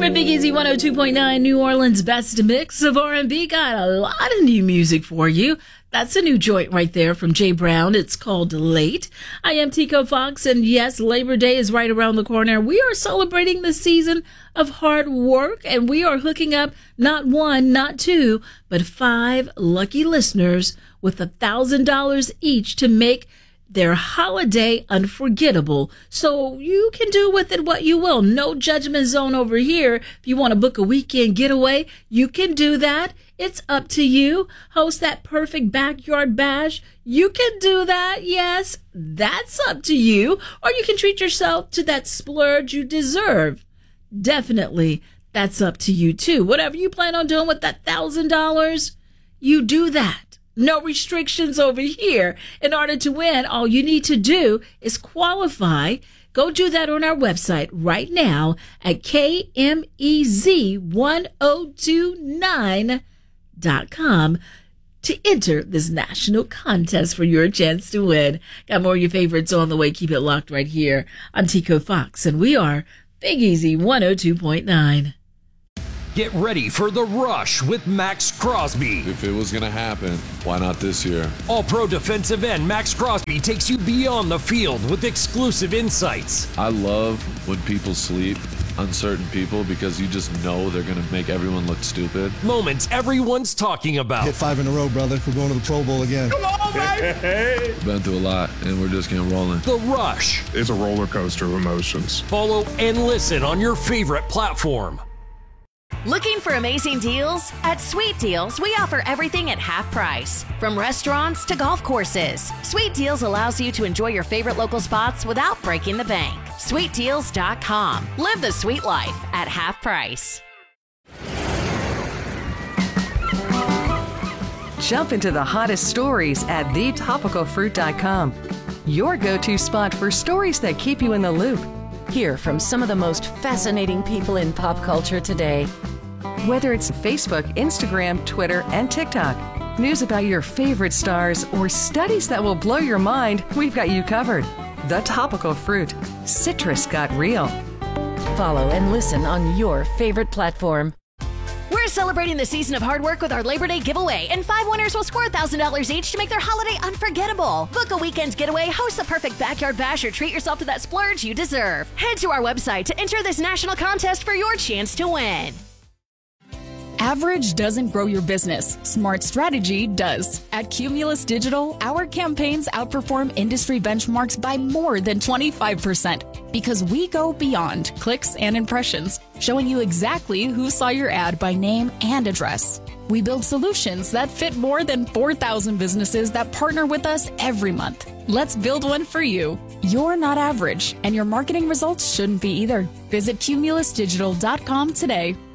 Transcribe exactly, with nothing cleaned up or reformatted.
From Big Easy one oh two point nine, New Orleans' best mix of R and B. Got a lot of new music for you. That's a new joint right there from Jay Brown. It's called Late. I am Tico Fox, and yes, Labor Day is right around the corner. We are celebrating the season of hard work, and we are hooking up not one, not two, but five lucky listeners with a thousand dollars each to make their holiday unforgettable. So you can do with it what you will. No judgment zone over here. If you want to book a weekend getaway, you can do that. It's up to you. Host that perfect backyard bash. You can do that. Yes, that's up to you. Or you can treat yourself to that splurge you deserve. Definitely, that's up to you too. Whatever you plan on doing with that thousand dollars, you do that. No restrictions over here. In order to win, all you need to do is qualify. Go do that on our website right now at K M E Z one oh two nine dot com to enter this national contest for your chance to win. Got more of your favorites on the way. Keep it locked right here. I'm Tico Fox, and we are Big Easy one oh two point nine. Get ready for The Rush with Max Crosby. If it was going to happen, why not this year? All-pro defensive end Max Crosby takes you beyond the field with exclusive insights. I love when people sleep on certain people because you just know they're going to make everyone look stupid. Moments everyone's talking about. Hit five in a row, brother. We're going to the Pro Bowl again. Come on, baby! Been through a lot, and we're just getting rolling. The Rush. It's a roller coaster of emotions. Follow and listen on your favorite platform. Looking for amazing deals? At Sweet Deals, we offer everything at half price. From restaurants to golf courses, Sweet Deals allows you to enjoy your favorite local spots without breaking the bank. sweet deals dot com. Live the sweet life at half price. Jump into the hottest stories at the topical fruit dot com. Your go-to spot for stories that keep you in the loop. Hear from some of the most fascinating people in pop culture today. Whether it's Facebook, Instagram, Twitter, and TikTok, news about your favorite stars, or studies that will blow your mind, we've got you covered. The Topical Fruit. Citrus got real. Follow and listen on your favorite platform. We're celebrating the season of hard work with our Labor Day giveaway, and five winners will score one thousand dollars each to make their holiday unforgettable. Book a weekend getaway, host the perfect backyard bash, or treat yourself to that splurge you deserve. Head to our website to enter this national contest for your chance to win. Average doesn't grow your business. Smart strategy does. At Cumulus Digital, our campaigns outperform industry benchmarks by more than twenty-five percent because we go beyond clicks and impressions, showing you exactly who saw your ad by name and address. We build solutions that fit more than four thousand businesses that partner with us every month. Let's build one for you. You're not average, and your marketing results shouldn't be either. Visit cumulus digital dot com today.